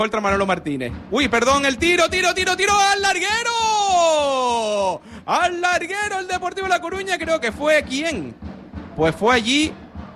Ultra Manolo Martínez. Uy, perdón, el tiro al larguero. Al larguero el Deportivo La Coruña, creo que fue ¿quién? Pues fue allí.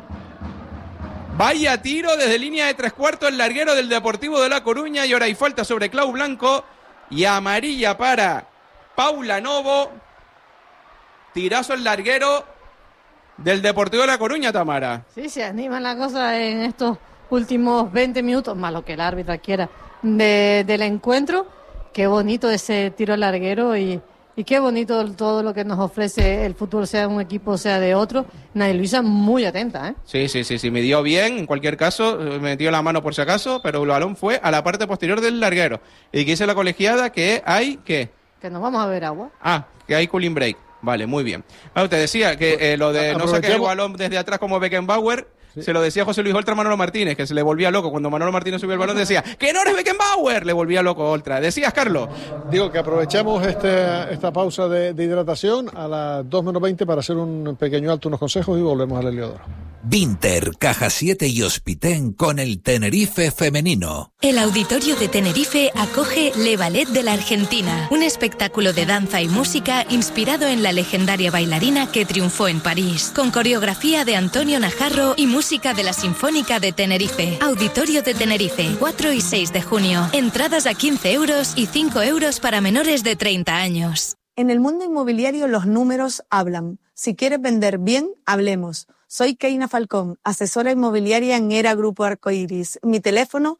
Vaya tiro desde línea de 3/4 el larguero del Deportivo de La Coruña y ahora hay falta sobre Clau Blanco y amarilla para Paula Novo. Tirazo el larguero del Deportivo de La Coruña, Tamara. Sí, se anima la cosa en estos últimos 20 minutos, más lo que el árbitro quiera, del encuentro. Qué bonito ese tiro larguero y qué bonito todo lo que nos ofrece el fútbol, sea de un equipo, sea de otro. Nadia Luisa muy atenta, ¿eh? Sí, midió bien, en cualquier caso, metió la mano por si acaso, pero el balón fue a la parte posterior del larguero. Y que dice la colegiada que hay, ¿qué? Que nos vamos a ver agua. Ah, que hay cooling break. Vale, muy bien. Te decía que lo de no sacar el balón desde atrás como Beckenbauer, sí. Se lo decía José Luis Oltra a Manolo Martínez, que se le volvía loco. Cuando Manolo Martínez subió el balón decía, ¡que no eres Beckenbauer! Le volvía loco Oltra. ¿Decías, Carlos? Digo que aprovechamos esta pausa de hidratación a las 2:20 para hacer un pequeño alto, unos consejos y volvemos al Heliodoro. Vinter, Caja 7 y Hospitén con el Tenerife femenino. El Auditorio de Tenerife acoge Le Ballet de la Argentina, un espectáculo de danza y música inspirado en la legendaria bailarina que triunfó en París, con coreografía de Antonio Najarro y música de la Sinfónica de Tenerife. Auditorio de Tenerife, 4 y 6 de junio. Entradas a 15 euros y 5 euros para menores de 30 años. En el mundo inmobiliario los números hablan. Si quieres vender bien, hablemos. Soy Keina Falcón, asesora inmobiliaria en ERA Grupo Arcoiris. Mi teléfono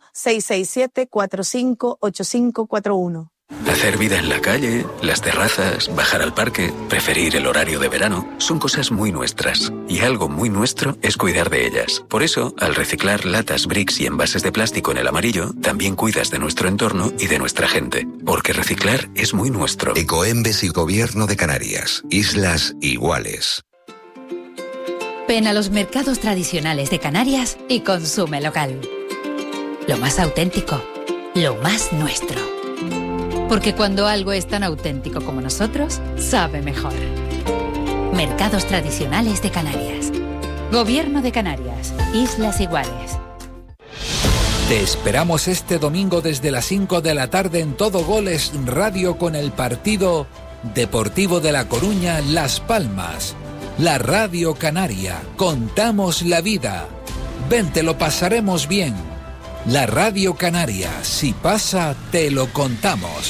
667-458541. Hacer vida en la calle, las terrazas, bajar al parque, preferir el horario de verano, son cosas muy nuestras. Y algo muy nuestro es cuidar de ellas. Por eso, al reciclar latas, bricks y envases de plástico en el amarillo, también cuidas de nuestro entorno y de nuestra gente. Porque reciclar es muy nuestro. Ecoembes y Gobierno de Canarias. Islas iguales. Ven a los mercados tradicionales de Canarias y consume local. Lo más auténtico, lo más nuestro. Porque cuando algo es tan auténtico como nosotros, sabe mejor. Mercados tradicionales de Canarias. Gobierno de Canarias. Islas iguales. Te esperamos este domingo desde las 5 de la tarde en Todo Goles Radio con el partido Deportivo de La Coruña Las Palmas. La Radio Canaria. Contamos la vida. Ven, te lo pasaremos bien. La Radio Canaria. Si pasa, te lo contamos.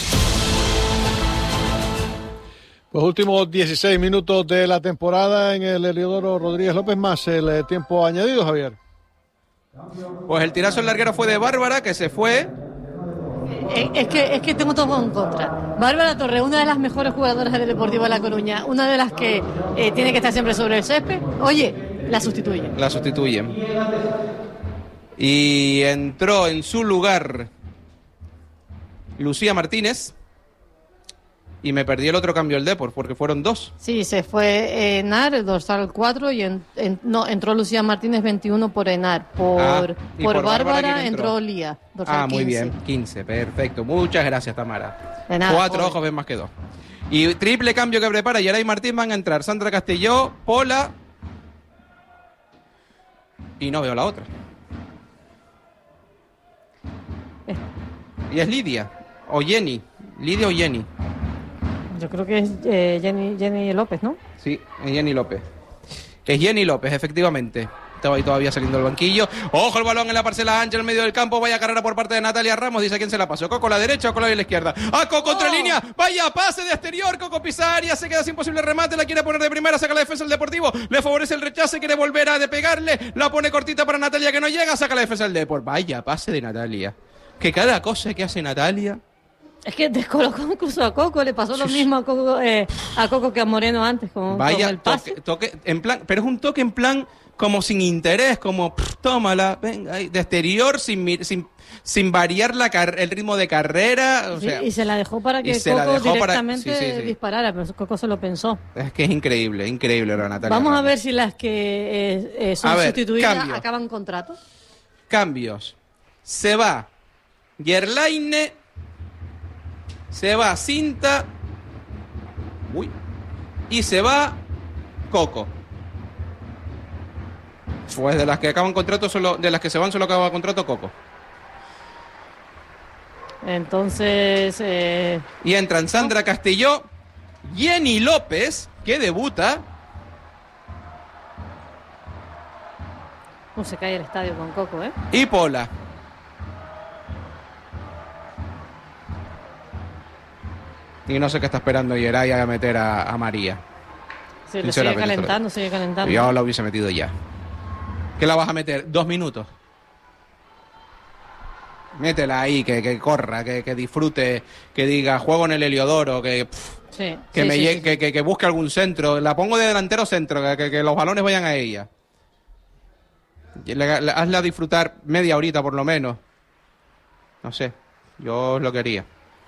Los últimos 16 minutos de la temporada en el Heliodoro Rodríguez López, más el tiempo añadido, Javier. Pues el tirazo al larguero fue de Bárbara, que se fue. Es que tengo todo en contra. Bárbara Torres, una de las mejores jugadoras del Deportivo de La Coruña, una de las que tiene que estar siempre sobre el césped. Oye, la sustituyen. Y entró en su lugar Lucía Martínez. Y me perdí el otro cambio del Depor, porque fueron dos. Sí, se fue Enar, el dorsal 4, y entró Lucía Martínez 21 por Enar. Por Bárbara entró Lía, dorsal 15. Muy bien, 15, perfecto. Muchas gracias, Tamara. De nada, 4 ojos ven más que 2. Y triple cambio que prepara Yaray Martín, van a entrar Sandra Castelló, Pola... Y no veo la otra. Y es Lidia, o Jenny. Lidia o Jenny. Yo creo que es Jenny López, ¿no? Sí, es Jenny López. Es Jenny López, efectivamente. Estaba ahí todavía saliendo del banquillo. ¡Ojo el balón en la parcela ancha en el medio del campo! Vaya carrera por parte de Natalia Ramos. Dice quién se la pasó. ¿Coco a la derecha o Coco a la izquierda? ¡Ah, Coco contra línea! ¡Vaya pase de exterior! Coco Pisaria se queda sin posible remate. La quiere poner de primera. Saca la defensa del Deportivo. Le favorece el rechace. Quiere volver a pegarle. La pone cortita para Natalia que no llega. Saca la defensa del Depor. Vaya pase de Natalia. Que cada cosa que hace Natalia... Es que descolocó incluso a Coco, le pasó lo mismo a Coco que a Moreno antes con el pase. Toque en plan, pero es un toque en plan como sin interés, como tómala, venga, de exterior, sin variar el ritmo de carrera. O sea, y se la dejó para que Coco directamente disparara, pero Coco se lo pensó. Es que es increíble la Natalia. Vamos Ramos. a ver si las que son sustituidas acaban contrato. Cambios. Se va Gerlaine. Se va Cinta. Y se va Coco. Pues de las que acaban contrato, de las que se van solo acaba contrato Coco. Entonces... Y entran Sandra Castelló, Jenny López, que debuta. Se cae el estadio con Coco, ¿eh? Y Pola. Y no sé qué está esperando Yeray a meter a María. Sí, le sigue calentando, Yo la hubiese metido ya. ¿Qué la vas a meter? 2 minutos. Métela ahí, que corra, que disfrute, que diga juego en el Heliodoro, que busque algún centro. La pongo de delantero centro, que los balones vayan a ella. Hazla disfrutar media horita por lo menos. No sé, yo lo quería.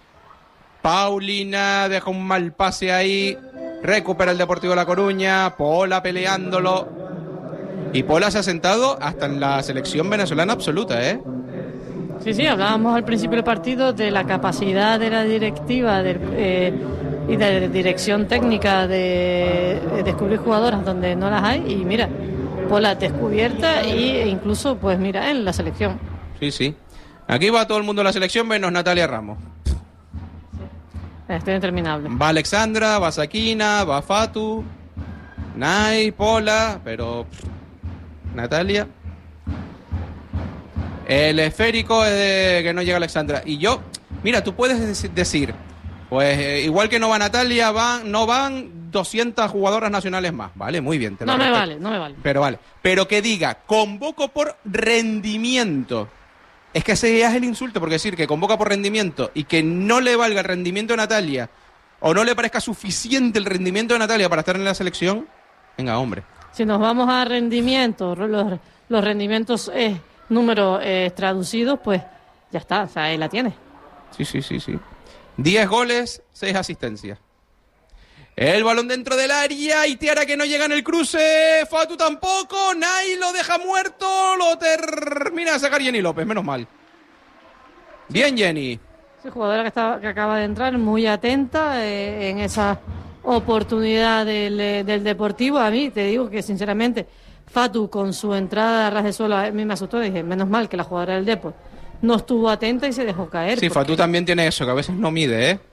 Paulina deja un mal pase ahí. Recupera el Deportivo de La Coruña. Pola peleándolo. Y Pola se ha sentado hasta en la selección venezolana absoluta, ¿eh? Sí, hablábamos al principio del partido de la capacidad de la directiva y de la dirección técnica de descubrir jugadoras donde no las hay. Y mira, Pola descubierta e incluso, pues mira, en la selección. Sí. Aquí va todo el mundo a la selección menos Natalia Ramos. Estoy interminable. Va Alexandra, va Sakina, va Fatu, Nay, Pola, pero Natalia. El esférico es de que no llega Alexandra. Y yo, mira, tú puedes decir, pues igual que no va Natalia, no van 200 jugadoras nacionales más. Vale, muy bien. No me vale. Pero vale. Pero que diga, convoco por rendimiento. Es que ese ya es el insulto, porque decir que convoca por rendimiento y que no le valga el rendimiento de Natalia o no le parezca suficiente el rendimiento de Natalia para estar en la selección, venga, hombre. Si nos vamos a rendimientos, los rendimientos números traducidos, pues ya está, o sea, ahí la tiene. Sí. 10 goles, 6 asistencias. El balón dentro del área y Tiara que no llega en el cruce. Fatu tampoco. Nay lo deja muerto. Lo termina de sacar Jenny López, menos mal. Bien, Jenny. Sí, jugadora que acaba de entrar, muy atenta en esa oportunidad del Deportivo. A mí, te digo que sinceramente, Fatu con su entrada a ras de suelo, a mí me asustó. Dije, menos mal que la jugadora del Depor no estuvo atenta y se dejó caer. Sí, Fatu también tiene eso, que a veces no mide, ¿eh?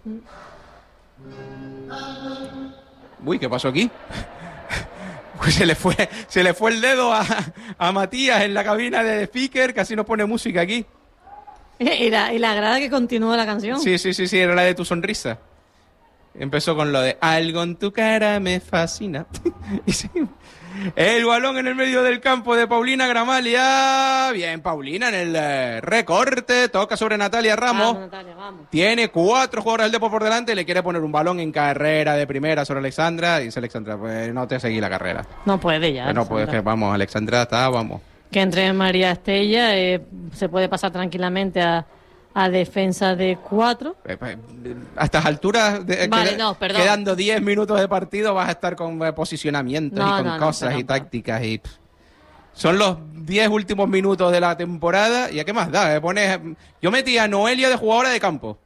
Uy, ¿qué pasó aquí? Pues se le fue el dedo a Matías en la cabina de speaker, casi nos pone música aquí. Y la grada que continúa la canción. Sí, era la de Tu Sonrisa. Empezó con lo de algo en tu cara me fascina. Y sí. El balón en el medio del campo de Paulina Gramalia. Bien, Paulina en el recorte. Toca sobre Natalia Ramos. Vamos, Natalia, vamos. Tiene 4 jugadores del Depor por delante. Le quiere poner un balón en carrera de primera sobre Alexandra. Y dice Alexandra, pues no te seguí la carrera. No puede ya. No puede, que vamos, Alexandra está, vamos. Que entre María Estella se puede pasar tranquilamente a defensa de 4. A estas alturas, perdón. quedando 10 minutos de partido, vas a estar con posicionamientos y con cosas y tácticas. Son los 10 últimos minutos de la temporada. ¿Y a qué más da? Yo metí a Noelia de jugadora de campo.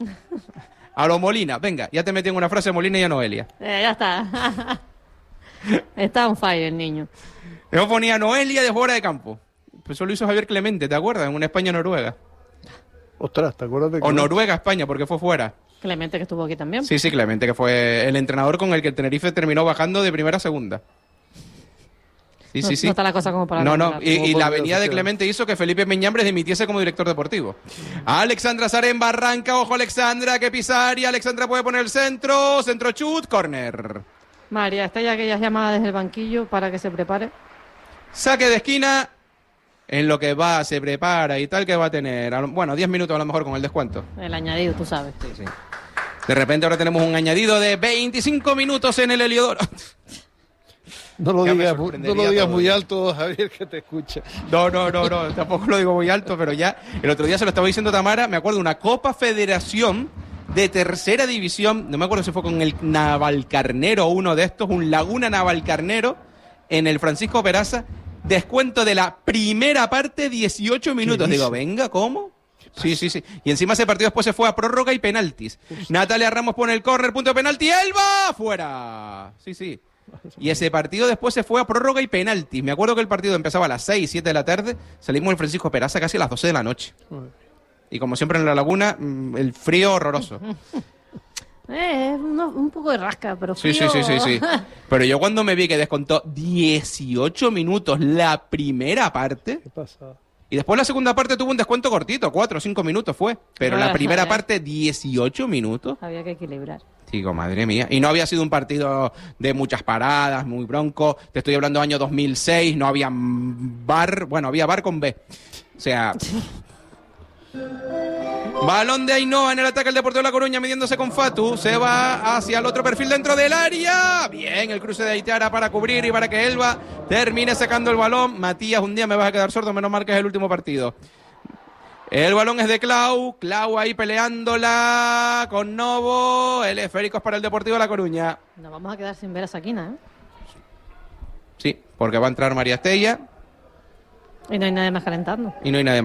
A lo Molina. Venga, ya te metí en una frase de Molina y a Noelia. Ya está. Está on fire el niño. Yo ponía a Noelia de jugadora de campo. Pues eso lo hizo Javier Clemente, ¿te acuerdas? En una España-Noruega. Ostras, ¿te acuerdas de que... O Noruega-España, porque fue fuera. Clemente, que estuvo aquí también. Sí, Clemente, que fue el entrenador con el que el Tenerife terminó bajando de primera a segunda. Sí. No está la cosa como para... No. Y la venida de Clemente hizo que Felipe Meñambres dimitiese como director deportivo. Alexandra Sarén Barranca, ojo Alexandra, que pisar, y Alexandra puede poner el centro chut, córner. María, está ya aquellas llamadas desde el banquillo para que se prepare. Saque de esquina. En lo que va, se prepara y tal, que va a tener, 10 minutos a lo mejor con el descuento. El añadido, tú sabes. Sí. De repente ahora tenemos un añadido de 25 minutos en el Heliodoro. No lo digas muy alto, Javier, que te escucha. No, tampoco lo digo muy alto, pero ya el otro día se lo estaba diciendo Tamara, me acuerdo de una Copa Federación de tercera división, no me acuerdo si fue con el Navalcarnero o uno de estos, un Laguna Navalcarnero, en el Francisco Peraza. Descuento de la primera parte, 18 minutos. Digo, venga, ¿cómo? Sí. Y encima ese partido después se fue a prórroga y penaltis. Natalia Ramos pone el córner, punto de penalti, ¡Elba! ¡Fuera! Sí. Y ese partido después se fue a prórroga y penaltis. Me acuerdo que el partido empezaba a las 6, 7 de la tarde. Salimos el Francisco Peraza casi a las 12 de la noche. Y como siempre en La Laguna, el frío horroroso. Un poco de rasca, pero frío. Sí. Pero yo cuando me vi que descontó 18 minutos la primera parte... ¿Qué pasa? Y después la segunda parte tuvo un descuento cortito, 4 o 5 minutos fue. Pero la primera parte, 18 minutos. Había que equilibrar. Digo, madre mía. Y no había sido un partido de muchas paradas, muy bronco. Te estoy hablando año 2006, no había bar. Bueno, había bar con B. O sea... Balón de Ainhoa en el ataque al Deportivo de La Coruña, midiéndose con Fatu. Se va hacia el otro perfil dentro del área. Bien, el cruce de Aitara para cubrir y para que Elba termine sacando el balón. Matías, un día me vas a quedar sordo, menos mal que es el último partido. El balón es de Clau ahí peleándola con Novo. El esférico es para el Deportivo de La Coruña. Nos vamos a quedar sin ver a Saquina, ¿eh? Sí, porque va a entrar María Estella. Y no hay nadie más calentando.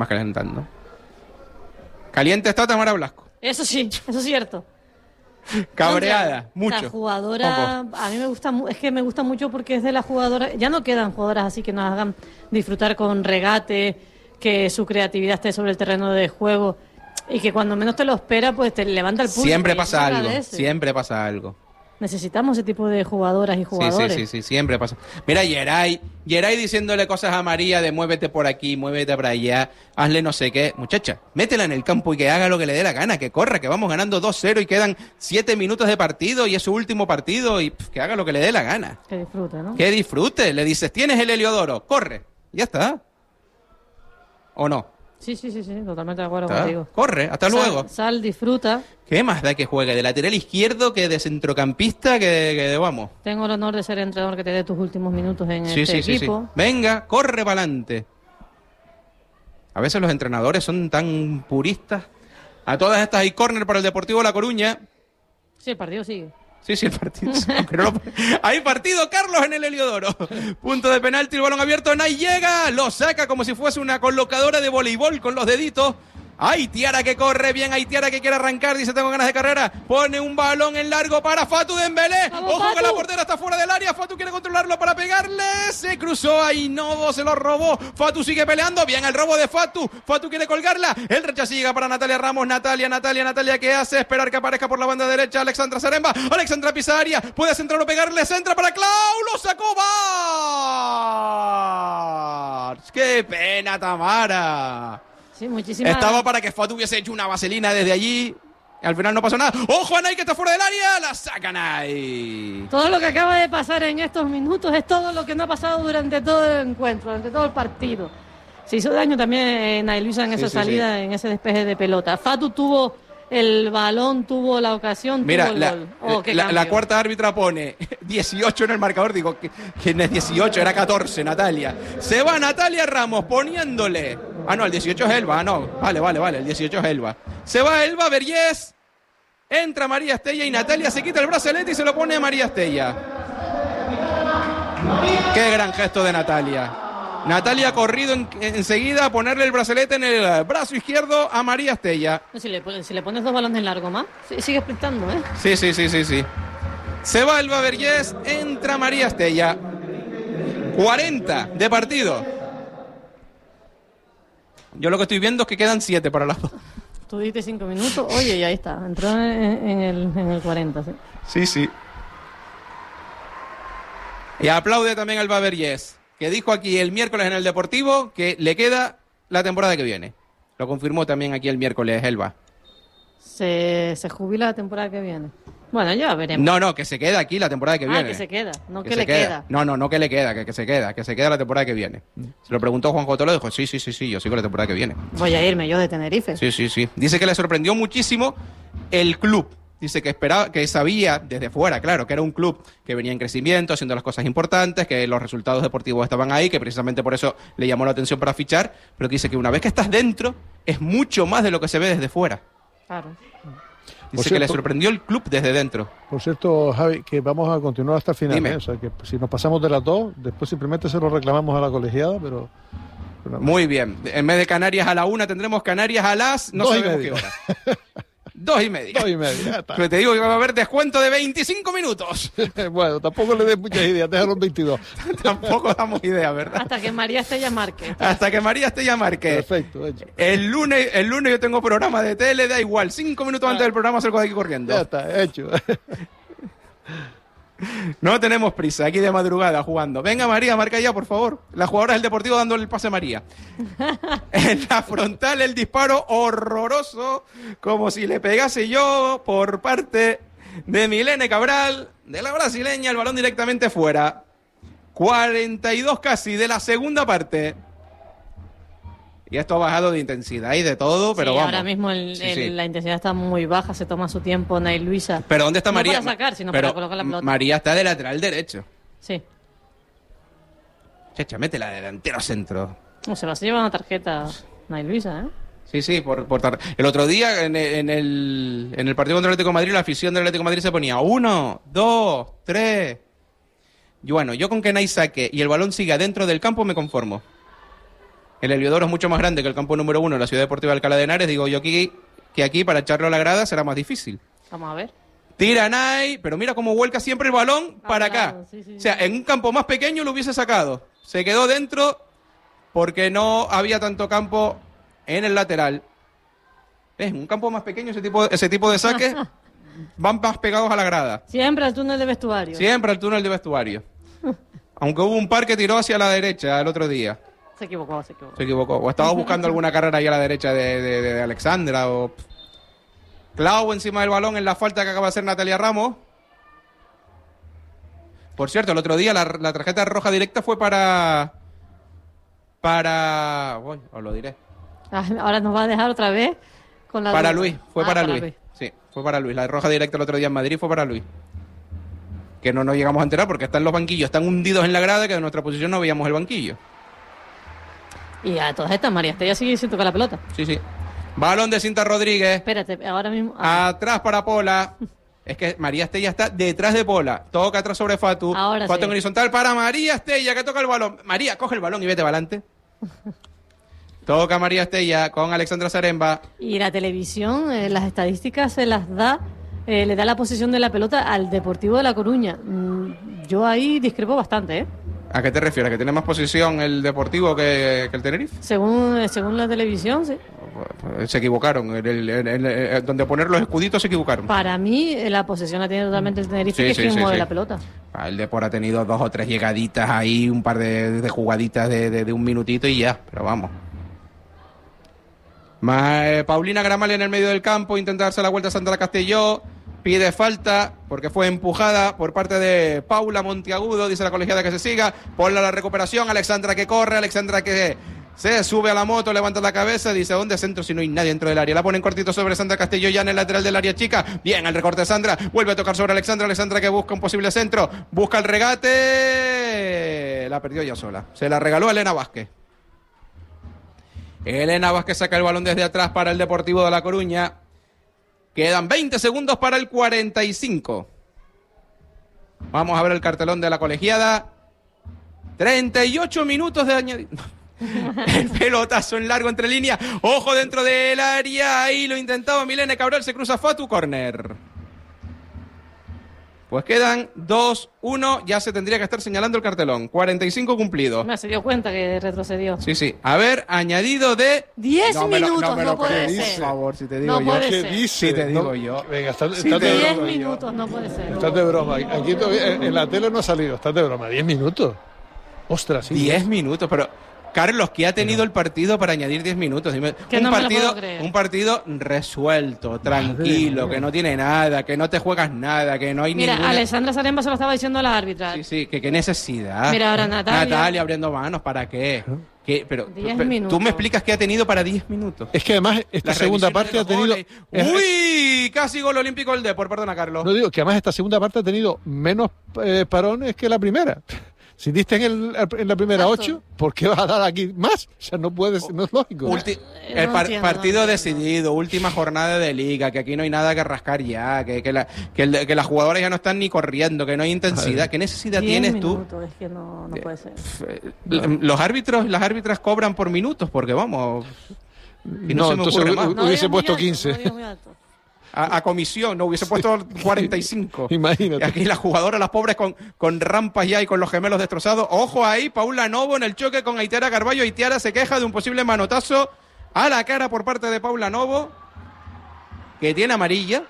Caliente está Tamara Blasco. Eso sí, eso es cierto. Cabreada, mucho. La jugadora, a mí me gusta, es que me gusta mucho porque es de las jugadoras, ya no quedan jugadoras así que nos hagan disfrutar con regate, que su creatividad esté sobre el terreno de juego y que cuando menos te lo espera, pues te levanta el pulso. Siempre pasa algo. Necesitamos ese tipo de jugadoras y jugadores. Sí, siempre pasa. Mira, Geray diciéndole cosas a María de muévete por aquí, muévete por allá, hazle no sé qué. Muchacha, métela en el campo y que haga lo que le dé la gana, que corra, que vamos ganando 2-0 y quedan 7 minutos de partido y es su último partido y que haga lo que le dé la gana. Que disfrute, ¿no? Que disfrute. Le dices, tienes el Heliodoro, corre. Ya está. ¿O no? Sí, totalmente de acuerdo contigo. Corre, hasta luego. Sal, disfruta. ¿Qué más da que juegue? De lateral izquierdo que de centrocampista que vamos. Tengo el honor de ser entrenador que te dé tus últimos minutos en este equipo. Sí. Venga, corre para adelante. A veces los entrenadores son tan puristas. A todas estas hay córner para el Deportivo La Coruña. Sí, el partido sigue. Sí, el partido. Hay partido, Carlos, en el Heliodoro. Punto de penalti, el balón abierto, Nay llega, lo saca como si fuese una colocadora de voleibol con los deditos. Aitiara que corre, bien Aitiara que quiere arrancar, dice tengo ganas de carrera, pone un balón en largo para Fatu Dembélé. Ojo Fatu. Que la portera está fuera del área, Fatu quiere controlarlo para pegarle, se cruzó ahí, Novo se lo robó, Fatu sigue peleando, bien el robo de Fatu quiere colgarla, el rechazo llega para Natalia Ramos, Natalia ¿qué hace? Esperar que aparezca por la banda derecha Alexandra Zaremba, Alexandra pisa área, puede centrar o pegarle, centra para Clau, lo sacó Bars. ¡Qué pena, Tamara! Sí, muchísimas. Estaba para que Fatu hubiese hecho una vaselina desde allí. Al final no pasó nada. ¡Ojo a Nay que está fuera del área! ¡La saca Nay! Todo lo que acaba de pasar en estos minutos es todo lo que no ha pasado durante todo el encuentro, durante todo el partido. Se hizo daño también Nay Luisa en esa salida, en ese despeje de pelota. Fatu tuvo el balón, tuvo la ocasión, tuvo el gol. La cuarta árbitra pone 18 en el marcador. Digo, que no es 18, era 14, Natalia. Se va Natalia Ramos poniéndole... Ah, no, el 18 es Elba. Ah, no, vale, el 18 es Elba. Se va Elba Vergés. Entra María Estella y Natalia se quita el brazalete y se lo pone a María Estella. Qué gran gesto de Natalia. Natalia ha corrido enseguida a ponerle el brazalete en el brazo izquierdo a María Estella. Si le pones 2 balones en largo más, sigue sprintando, ¿eh? Sí. Se va Elba Vergés, entra María Estella. 40 de partido. Yo lo que estoy viendo es que quedan 7 para las dos. Tú diste 5 minutos, oye, y ahí está. Entró en el 40, sí. Sí. Y aplaude también al Vergés, que dijo aquí el miércoles en el Deportivo que le queda la temporada que viene. Lo confirmó también aquí el miércoles Elba. Se jubila la temporada que viene. Bueno, ya veremos. No, que se queda aquí la temporada que viene. Que se queda, no que le queda. No que le queda, que se queda la temporada que viene. Se lo preguntó Juan Jotolo, dijo, sí, yo sigo la temporada que viene. Voy a irme yo de Tenerife. Sí. Dice que le sorprendió muchísimo el club. Dice que esperaba, que sabía desde fuera, claro, que era un club que venía en crecimiento, haciendo las cosas importantes, que los resultados deportivos estaban ahí, que precisamente por eso le llamó la atención para fichar, pero que dice que una vez que estás dentro, es mucho más de lo que se ve desde fuera. Claro. Dice que le sorprendió el club desde dentro. Por cierto, Javi, que vamos a continuar hasta el final. Dime. O sea, que si nos pasamos de las 2, después simplemente se lo reclamamos a la colegiada, pero... Muy bien. En vez de Canarias a la 1, tendremos Canarias a las... No sabemos qué hora. 2:30. 2:30, ya está. Pero te digo que va a haber descuento de 25 minutos. Bueno, tampoco le des muchas ideas, déjalo en 22. Tampoco damos idea, ¿verdad? Hasta que María Estella marque. Hasta que María Estella marque. Perfecto, hecho. El lunes yo tengo programa de tele, da igual. 5 minutos antes del programa salgo de aquí corriendo. Ya está, hecho. No tenemos prisa, aquí de madrugada jugando. Venga, María, marca ya, por favor. La jugadora del Deportivo dándole el pase a María. En la frontal el disparo horroroso, como si le pegase yo, por parte de Milene Cabral, de la brasileña, el balón directamente fuera. 42 casi de la segunda parte. Y esto ha bajado de intensidad y de todo, pero sí, vamos. ahora mismo Sí. la intensidad está muy baja, se toma su tiempo Nay Luisa. Pero ¿dónde está María? No para sacar, sino pero para colocar la pelota. María está de lateral derecho. Sí. Chacha, métela de delantero centro. No, se va a llevar una tarjeta Nay Luisa, ¿eh? Sí, el otro día en el partido contra el Atlético de Madrid, la afición del Atlético de Madrid se ponía 1, 2, 3. Y bueno, yo con que Nay saque y el balón siga dentro del campo me conformo. El Heliodoro es mucho más grande que el campo número 1 de la Ciudad Deportiva de Alcalá de Henares. Digo yo que aquí para echarlo a la grada será más difícil. Vamos a ver. Tira Nay, pero mira cómo vuelca siempre el balón para acá. Sí, O sea, en un campo más pequeño lo hubiese sacado. Se quedó dentro porque no había tanto campo en el lateral. ¿Ves? En un campo más pequeño ese tipo de saques van más pegados a la grada. Siempre al túnel de vestuario. Siempre al túnel de vestuario. Aunque hubo un par que tiró hacia la derecha el otro día. Se equivocó. Se equivocó. O estaba buscando alguna carrera ahí a la derecha de Alexandra. O Clau encima del balón en la falta que acaba de hacer Natalia Ramos. Por cierto, el otro día la tarjeta roja directa fue para... Uy, os lo diré. Ahora nos va a dejar otra vez con la... Para duda. Luis, fue para Luis. Sí, fue para Luis. La roja directa el otro día en Madrid fue para Luis. Que no nos llegamos a enterar porque están los banquillos, están hundidos en la grada, que de nuestra posición no veíamos el banquillo. Y a todas estas, María Estella sigue sin tocar la pelota. Sí. Balón de Cinta Rodríguez. Espérate, ahora mismo... Atrás para Pola. Es que María Estella está detrás de Pola. Toca atrás sobre Fatu. Ahora Fatu sí. en horizontal para María Estella, que toca el balón. María, coge el balón y vete para adelante. Toca María Estella con Alexandra Zaremba. Y la televisión, las estadísticas se las da, le da la posición de la pelota al Deportivo de La Coruña. Yo ahí discrepo bastante, ¿eh? ¿A qué te refieres? ¿Que tiene más posición el Deportivo que el Tenerife? Según la televisión, sí. Se equivocaron. Donde poner los escuditos se equivocaron. Para mí, la posesión la tiene totalmente el Tenerife, que es quien mueve la pelota. El Depor ha tenido 2 o 3 llegaditas ahí, un par de jugaditas de un minutito y ya, pero vamos. Paulina Gramali en el medio del campo, intenta darse la vuelta a Sandra Castelló, pide falta porque fue empujada por parte de Paula Monteagudo, dice la colegiada que se siga, ponla la recuperación, Alexandra que corre, Alexandra que se sube a la moto, levanta la cabeza, dice ¿dónde centro si no hay nadie dentro del área? La ponen cortito sobre Sandra Castelló ya en el lateral del área chica, bien el recorte de Sandra, vuelve a tocar sobre Alexandra que busca un posible centro, busca el regate, la perdió ya sola, se la regaló Elena Vázquez. Elena Vázquez saca el balón desde atrás para el Deportivo de La Coruña. Quedan 20 segundos para el 45. Vamos a ver el cartelón de la colegiada. 38 minutos de añadido. El pelotazo en largo entre líneas. Ojo dentro del área. Ahí lo intentaba Milene Cabral. Se cruza Fatu. Córner. Pues quedan 2-1. Ya se tendría que estar señalando el cartelón. 45 cumplidos. Se dio cuenta que retrocedió. Sí. A ver, añadido de... 10 minutos, no puede ser. Por favor, si te digo no yo. puede ¿Qué ser. dice? Si te digo yo. Venga, estás Sí, de 10 broma. minutos, no puede ser. Estás de broma. Aquí todavía, en la tele no ha salido. Estás de broma. 10 minutos. Ostras, sí. 10 minutos, pero... Carlos, ¿qué ha tenido el partido para añadir 10 minutos? Dime, Que no me lo puedo creer. Un partido resuelto, tranquilo, que no tiene nada, que no te juegas nada, que no hay Mira, ninguna... Alessandra Zaremba se lo estaba diciendo a las árbitras. Sí, que qué necesidad. Mira, ahora Natalia abriendo manos, ¿para qué? Pero 10 tú minutos. me explicas qué ha tenido para 10 minutos. Es que además esta La segunda revisión parte de ha los tenido... goles. ¡Uy! Casi gol olímpico el Depor, perdona, Carlos. No digo que además esta segunda parte ha tenido menos parones que la primera. Si diste en la primera Exacto. 8, ¿por qué vas a dar aquí más? O sea, no puedes, no es lógico. Partido decidido, última jornada de liga, que aquí no hay nada que rascar ya, que las jugadoras ya no están ni corriendo, que no hay intensidad. ¿Qué necesidad 10 tienes minutos, es que no puede ser. Los árbitros, las árbitras cobran por minutos, porque vamos... Y No, se me entonces ocurre más. hubiese digas muy puesto alto, 15. no digas muy alto. a comisión, no hubiese puesto 45. Imagínate. Y aquí las jugadoras, las pobres con rampas ya y con los gemelos destrozados. Ojo ahí, Paula Novo en el choque con Aitara Carballo. Aitara se queja de un posible manotazo a la cara por parte de Paula Novo, que tiene amarilla.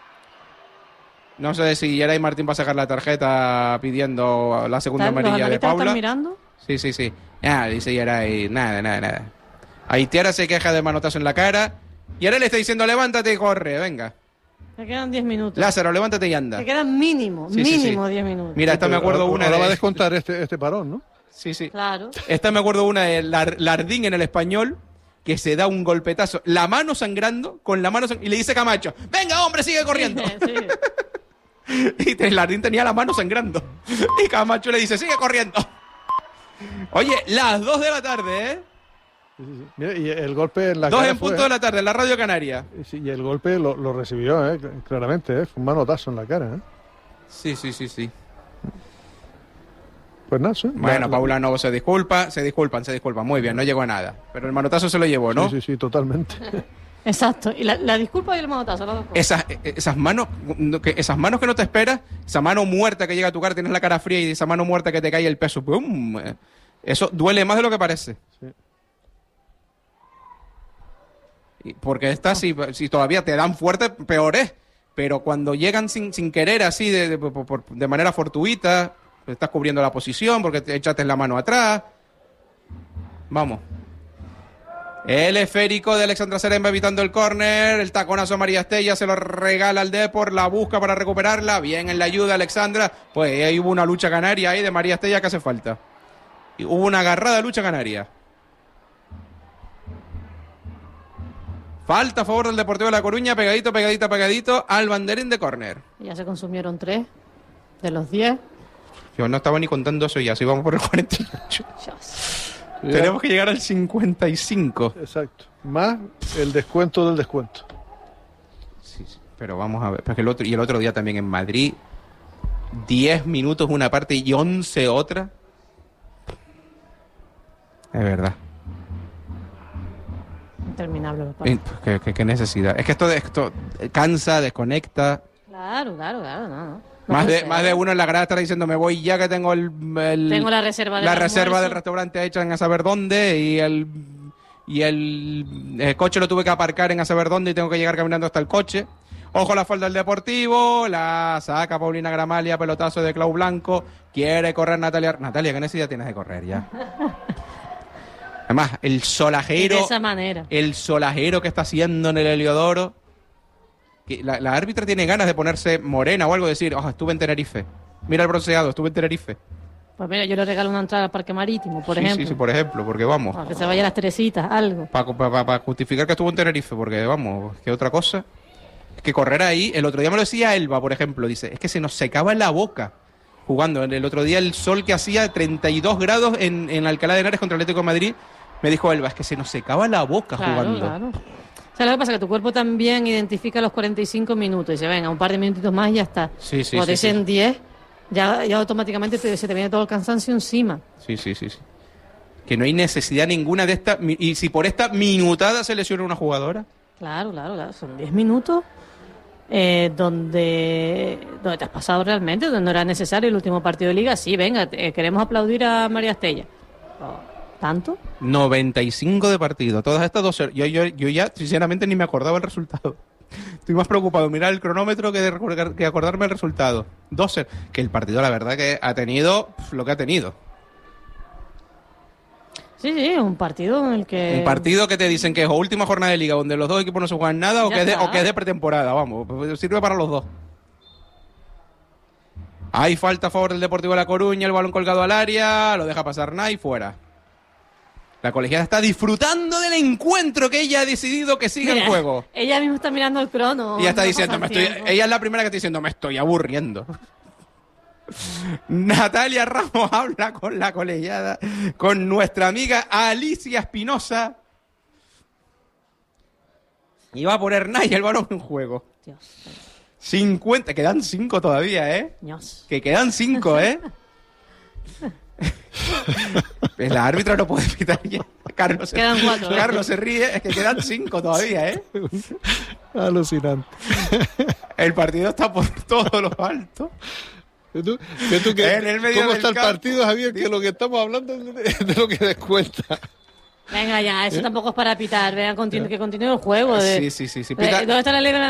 No sé si Geray Martín va a sacar la tarjeta pidiendo la segunda amarilla de Paula. ¿Están mirando? Sí. Dice Geray, nada. Aitara se queja de manotazo en la cara. Y ahora le está diciendo, levántate y corre, venga. Te quedan 10 minutos. Lázaro, levántate y anda. Te quedan mínimo 10 minutos. Mira, esta me acuerdo una ahora de... va a descontar este parón, ¿no? Sí. Claro. Esta me acuerdo una de Lardín en el Español, que se da un golpetazo, la mano sangrando, y le dice Camacho, venga hombre, sigue corriendo. Sí. Y Lardín tenía la mano sangrando. Y Camacho le dice, sigue corriendo. Oye, las 2 de la tarde, ¿eh? Sí. Mira, y el golpe en la 2 cara en punto de la tarde, en la Radio Canaria. Sí, y el golpe lo recibió, claramente, fue un manotazo en la cara, Sí. Pues nada, sí. Bueno, Paula Novo se disculpan. Muy bien, no llegó a nada. Pero el manotazo se lo llevó, ¿no? Sí, totalmente. Exacto. Y la disculpa y el manotazo, las dos cosas. Esas manos que no te esperas, esa mano muerta que llega a tu cara, tienes la cara fría y esa mano muerta que te cae el peso. ¡Pum! Eso duele más de lo que parece. Sí. Porque si todavía te dan fuerte, peor es. Pero cuando llegan sin querer, así, de manera fortuita, estás cubriendo la posición porque te echaste la mano atrás. Vamos. El esférico de Alexandra Seremba evitando el córner. El taconazo a María Estella, se lo regala al Depor, la busca para recuperarla. Bien en la ayuda, Alexandra. Pues ahí hubo una lucha canaria ahí de María Estella que hace falta. Y hubo una agarrada lucha canaria. Falta a favor del Deportivo de La Coruña, pegadito al banderín de córner. Ya se consumieron 3 de los 10. Yo no estaba ni contando eso ya, si vamos por el 48. Tenemos que llegar al 55. Exacto. Más el descuento del descuento. Sí, pero vamos a ver. Porque el otro día también en Madrid, 10 minutos una parte y 11 otra. Es verdad. Interminable. ¿Qué necesidad? Es que esto cansa, desconecta. Claro, no. Más de uno en la grada estará diciendo, me voy ya que tengo tengo la reserva del restaurante hecha en a saber dónde y el coche lo tuve que aparcar en a saber dónde y tengo que llegar caminando hasta el coche. Ojo la falda del Deportivo, la saca Paulina Gramalia, pelotazo de Clau Blanco, quiere correr Natalia, ¿qué necesidad tienes de correr ya? Además, el solajero. De esa manera. El solajero que está haciendo en el Heliodoro. Que la árbitra tiene ganas de ponerse morena o algo, decir, estuve en Tenerife. Mira el bronceado, estuve en Tenerife. Pues mira, yo le regalo una entrada al Parque Marítimo, por ejemplo. Sí, por ejemplo, porque vamos. Para que se vaya a las Teresitas, algo. Para justificar que estuvo en Tenerife, porque vamos, ¿qué otra cosa? Es que correr ahí, el otro día me lo decía Elba, por ejemplo, dice, es que se nos secaba la boca jugando. El otro día el sol que hacía 32 grados en Alcalá de Henares contra el Atlético de Madrid. Me dijo Elba, es que se nos secaba la boca jugando. Claro. O sea, lo que pasa es que tu cuerpo también identifica los 45 minutos. Y dice, venga, un par de minutitos más y ya está. Sí. Cuando te dicen 10, ya automáticamente se te viene todo el cansancio encima. Sí. Que no hay necesidad ninguna de esta... Y si por esta minutada se lesiona una jugadora. Claro. Son 10 minutos donde te has pasado realmente, donde no era necesario el último partido de Liga. Sí, venga, queremos aplaudir a María Estella. ¿Tanto? 95 de partido, todas estas 2 horas. Yo ya, sinceramente, ni me acordaba el resultado. Estoy más preocupado de mirar el cronómetro que acordarme el resultado. 2-0. Que el partido, la verdad, que ha tenido lo que ha tenido. Sí, un partido en el que... Un partido que te dicen que es última jornada de Liga, donde los dos equipos no se juegan nada, o que es de pretemporada, vamos. Sirve para los dos. Hay falta a favor del Deportivo de La Coruña, el balón colgado al área, lo deja pasar Nay, fuera. La colegiada está disfrutando del encuentro que ella ha decidido que siga el juego. Ella misma está mirando el crono. Y ella está diciendo, ella es la primera que está diciendo, me estoy aburriendo. Natalia Ramos habla con la colegiada, con nuestra amiga Alicia Espinosa. Y va a poner Nay el balón en juego. Dios. 50, quedan 5 todavía, ¿eh? Dios. Que quedan 5, ¿eh? La árbitra no puede pitar ya. Quedan 4. Carlos se ríe, es que quedan 5 todavía, ¿eh? Alucinante. El partido está por todo lo alto. ¿Tú, en el medio ¿Cómo del está el campo? partido, Javier? Que lo que estamos hablando es de lo que descuenta. Venga ya, eso tampoco es para pitar. Venga, que continúe el juego. Sí. ¿Dónde está la ley de la